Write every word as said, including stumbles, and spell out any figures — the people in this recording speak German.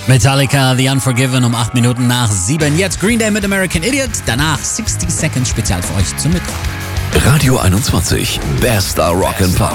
Metallica, The Unforgiven um acht Minuten nach sieben. Jetzt Green Day mit American Idiot. Danach sixty Seconds Spezial für euch zum Mitraten. Radio einundzwanzig, bester Rock'n'Pop.